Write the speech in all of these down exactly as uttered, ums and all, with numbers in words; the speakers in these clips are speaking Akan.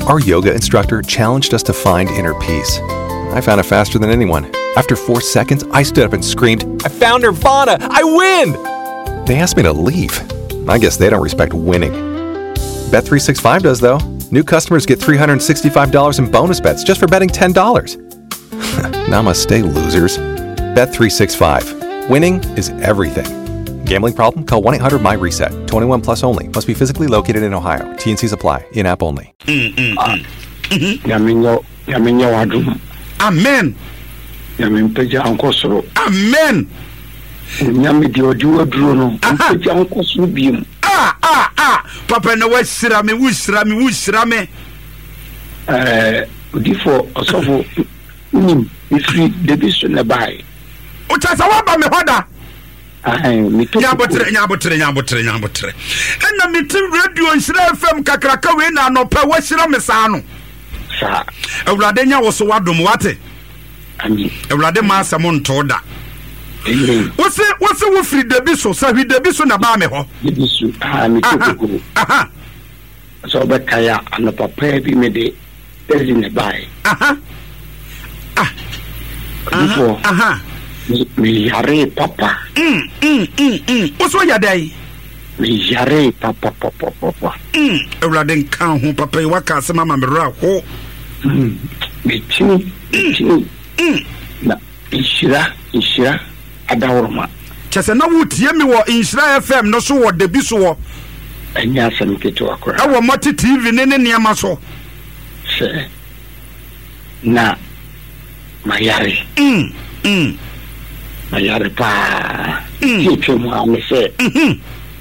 Our yoga instructor challenged us to find inner peace. I found it faster than anyone. After four seconds, I stood up and screamed, "I found Nirvana! I win!" They asked me to leave. I guess they don't respect winning. Bet three sixty-five does, though. New customers get three hundred sixty-five dollars in bonus bets just for betting ten dollars. Namaste, losers. Bet three sixty-five. Winning is everything. Gambling problem? Call one eight hundred my reset. twenty-one plus only. Must be physically located in Ohio. T and C's apply. In-app only. Amen. Amen. Ah, ah, ah. Papa, no, what's Sirami, who's Sirami, who's Sirami? Eh, before, also, if you division a buy. What has our me hoda? I me to Yabotre, Yabotre, Yabotre, Yabotre. And the meeting radio and Sira F M Kakraka win and no per Western Messano. Sir, a Radenia was so wadum wate. I mean, a Radema Samon told that. What's it? What's it with free debiso? So we debiso na ba me ho. Debiso, ah, me to go. Aha. So be kaya and the papa be me de in the buy. Aha. Ah. Before, aha. Me yare papa. Mm, mm, mm, mm. What's what you day? Me yare papa, papa, papa. Mm. A Raden can who papa waka sama mamra ho. Mm. Me chini, chini. Mm. Na ishira, ishira. Adawroma. Chese na wutie me wo Insira F M no so wo debi so wo. Anya asem keto akora. E wo Moti T V ne ne niam so. Se. Na mayare. Mm. Mm. Mayare pa. Mm. Kitwe mu ame se. Mhm.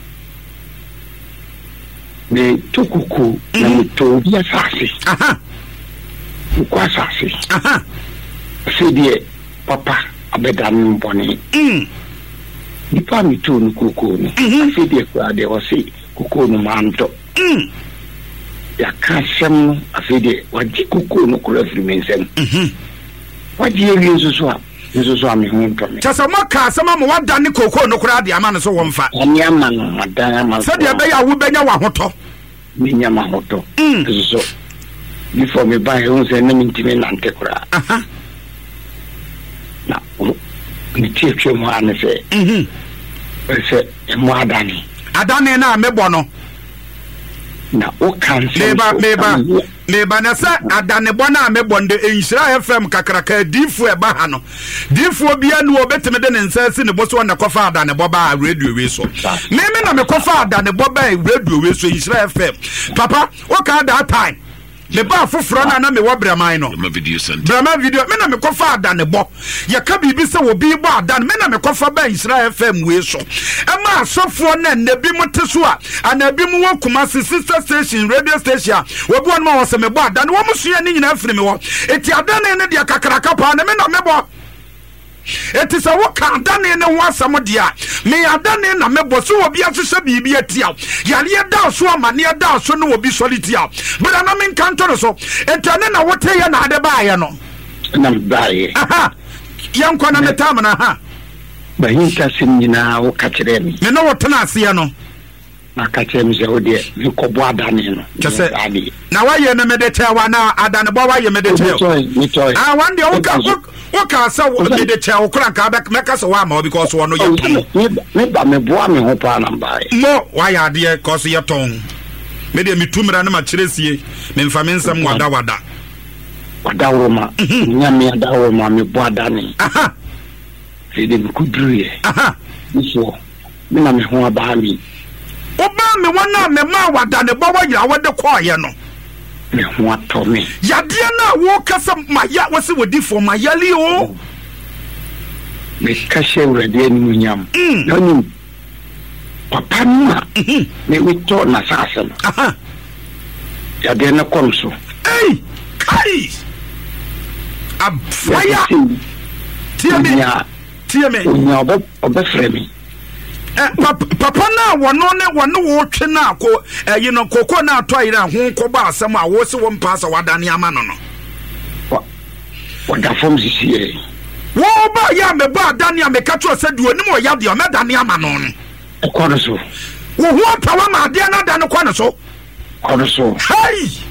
Me tukuku na mto dia sase. Aha. Kwa sase. Aha. Se die papa abedam mboni. Mm. Nipa mi tu no kuku no. Se die kwa de o se kuku no manto. Mm. Ya kasem afede waji kuku no kura frimensem. Mhm. Waji ewi nsusu a nsusu a me ho ntome. Chese mo ka sama mo wada ne koko no kura de ama no so wo mfa. Ani ama no madan ama. Se de be ya wo benya wa hoto. Me nyama hoto. Mm. So before me buy on say na mintime nante kura. Aha. Na ni tietwe mo ane se. Mhm. Se e mo adani. Adane na mebo no. Na o kan se. Meba meba meba na sa adane bo na mebo nde Insira F M kakraka difu e ba ha no. Difu bia no obeteme de ne nsa si ne bo so na kofa adane bo ba radio we so. Me me na me kofa adane bo ba radio we so Insira F M. Papa, o ka that time. Me ba foforo na na me wo braman no. My video center. Braman video me na me kofa adane bo. Ya ka bibi se wo bi bo adane me na me kofa ba Insira F M we so. E ma asofo na nabi moteso a anabi mu wo kuma sister station radio station wo bo no wo se me bo adane wo musu ni nyina afiri me wo. Eti adane ne dia kakraka pa na me na me bo. Eti sa wo ka adane ne ho asam dia me adane na me bo so obi ahwehwe bibi atia yale da so amane da so no obi solitia but na me nkanto so etane na wote ya na ade ba ye no Na bae. aha yankwa na metam na ha Ba hinka sim nyina wo ka kire mi. me no wotena ase no Na ka kire mi se o de mi ko bo adane no. Kese na wa ye na me de chewa na adane bo wa ye me de chewa Mi toy. ah one day o ka o ka sa me de chewa kura ka ba me ka so wa ma because wo no ye ton Me ba me bo me ho pa na bae. mo wa ya de cause ye ton me de mi tumira na ma kiresie me mfa me nsam wada wada Adawroma. Nya me adawroma me bo adane. aha Se de mi kudruye. aha So me na me ho aba mi. oba me wana me ma wada ne bo wa ya wade kwa ye no Me ho ato me. yade na wo kasa ma ya wose wodi for ma yali o Me ka she urade ni nyam. Mm. No ni papa ma. Me we to na sasa. aha Ya de na komso. ei kai abfaya tie me Nya tie me nya obo obo fremi. eh papa papa na wono ne wono wo twe na ko eh you know koko na to ayira ho ko ba asem a wo se wo mpasa wadane ama no no Wa da fom sisi. wo ba ya me ba dane a me ka to se duo ni mo ya de o me dane ama no no E kono so. wo ho tawa ma de na dane kwa no so Kono so. hey